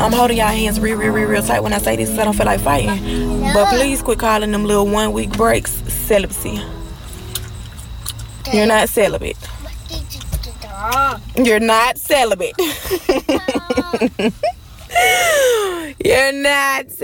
I'm holding y'all hands real tight when I say this because I don't feel like fighting. But please quit calling them little 1 week breaks celibacy. You're not celibate. You're not celibate.